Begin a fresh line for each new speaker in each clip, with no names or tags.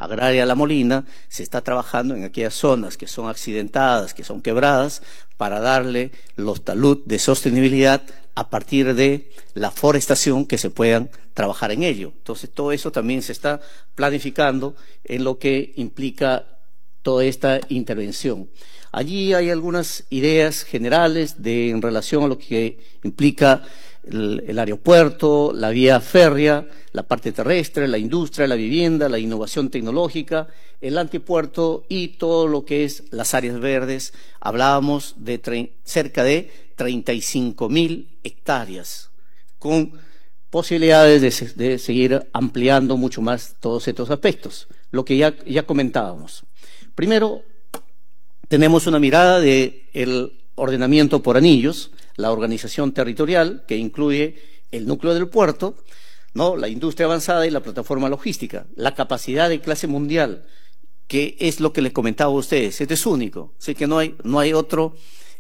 agraria La Molina, se está trabajando en aquellas zonas que son accidentadas, que son quebradas, para darle los talud de sostenibilidad a partir de la forestación que se puedan trabajar en ello. Entonces, todo eso también se está planificando en lo que implica toda esta intervención. Allí hay algunas ideas generales en relación a lo que implica el aeropuerto, la vía férrea, la parte terrestre, la industria, la vivienda, la innovación tecnológica, el antipuerto y todo lo que es las áreas verdes. Hablábamos de cerca de 35.000 hectáreas, con posibilidades de seguir ampliando mucho más todos estos aspectos, lo que ya comentábamos. Primero, tenemos una mirada del ordenamiento por anillos, la organización territorial, que incluye el núcleo del puerto, ¿no?, la industria avanzada y la plataforma logística, la capacidad de clase mundial, que es lo que les comentaba a ustedes. Este es único, sé que no hay otro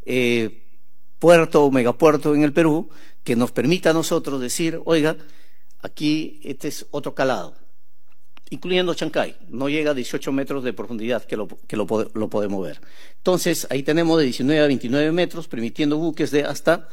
puerto o megapuerto en el Perú que nos permita a nosotros decir, oiga, aquí este es otro calado, incluyendo Chancay, no llega a 18 metros de profundidad que lo podemos ver. Entonces, ahí tenemos de 19 a 29 metros, permitiendo buques de hasta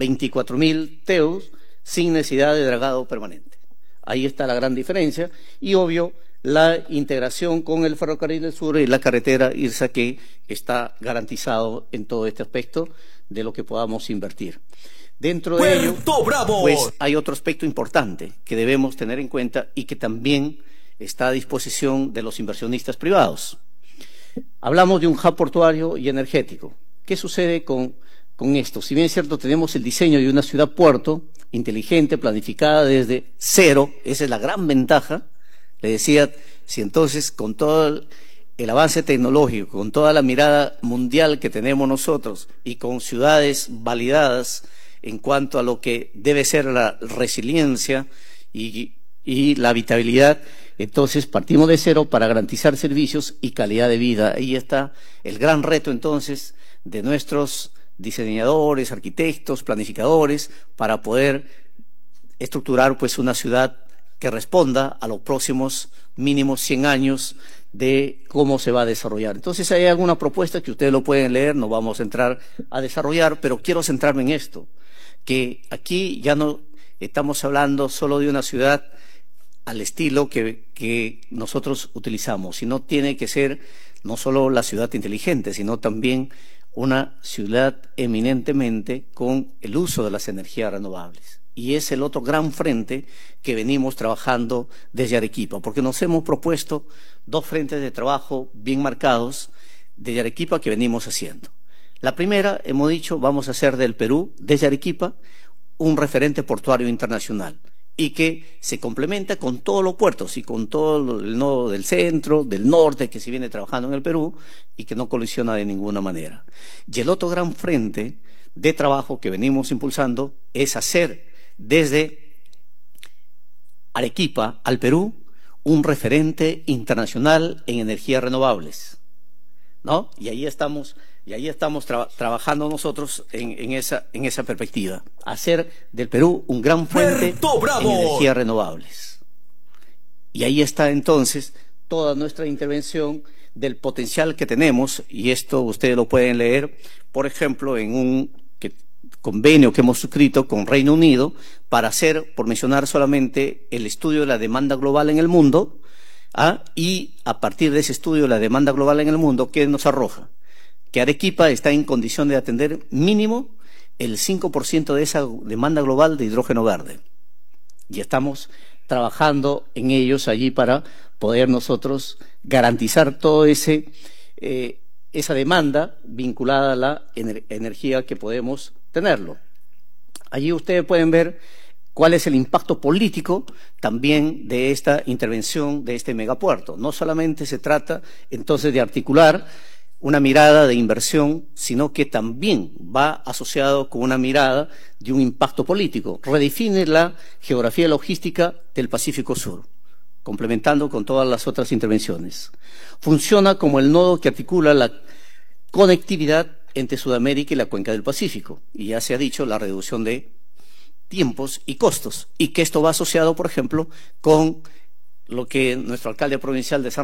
24.000 TEUs sin necesidad de dragado permanente. Ahí está la gran diferencia y, obvio, la integración con el ferrocarril del sur y la carretera IRSA, que está garantizado en todo este aspecto de lo que podamos invertir. Dentro de ello, pues hay otro aspecto importante que debemos tener en cuenta y que también está a disposición de los inversionistas privados. Hablamos de un hub portuario y energético. ¿Qué sucede con esto? Si bien es cierto, tenemos el diseño de una ciudad-puerto inteligente, planificada desde cero, esa es la gran ventaja. Le decía, si entonces con todo el avance tecnológico, con toda la mirada mundial que tenemos nosotros y con ciudades validadas en cuanto a lo que debe ser la resiliencia y la habitabilidad, entonces partimos de cero para garantizar servicios y calidad de vida. Ahí está el gran reto entonces de nuestros diseñadores, arquitectos, planificadores, para poder estructurar pues una ciudad que responda a los próximos mínimos 100 años de cómo se va a desarrollar. Entonces hay alguna propuesta que ustedes lo pueden leer, no vamos a entrar a desarrollar, pero quiero centrarme en esto, que aquí ya no estamos hablando solo de una ciudad al estilo que nosotros utilizamos, sino tiene que ser no solo la ciudad inteligente, sino también una ciudad eminentemente con el uso de las energías renovables. Y es el otro gran frente que venimos trabajando desde Arequipa, porque nos hemos propuesto dos frentes de trabajo bien marcados desde Arequipa que venimos haciendo. La primera, hemos dicho, vamos a hacer del Perú, desde Arequipa, un referente portuario internacional y que se complementa con todos los puertos y con todo el nodo del centro, del norte que se viene trabajando en el Perú y que no colisiona de ninguna manera. Y el otro gran frente de trabajo que venimos impulsando es hacer desde Arequipa al Perú un referente internacional en energías renovables, ¿no? Y ahí estamos trabajando nosotros en esa perspectiva, hacer del Perú un gran frente en energías renovables. Y ahí está entonces toda nuestra intervención del potencial que tenemos, y esto ustedes lo pueden leer, por ejemplo, en un convenio que hemos suscrito con Reino Unido para hacer, por mencionar solamente, el estudio de la demanda global en el mundo, y a partir de ese estudio de la demanda global en el mundo, ¿qué nos arroja? Que Arequipa está en condición de atender mínimo el 5% de esa demanda global de hidrógeno verde. Y estamos trabajando en ellos allí para poder nosotros garantizar todo esa demanda vinculada a la energía que podemos tenerlo. Allí ustedes pueden ver cuál es el impacto político también de esta intervención de este megapuerto. No solamente se trata entonces de articular una mirada de inversión, sino que también va asociado con una mirada de un impacto político. Redefine la geografía logística del Pacífico Sur, complementando con todas las otras intervenciones. Funciona como el nodo que articula la conectividad entre Sudamérica y la cuenca del Pacífico. Y ya se ha dicho la reducción de tiempos y costos. Y que esto va asociado, por ejemplo, con lo que nuestro alcalde provincial de San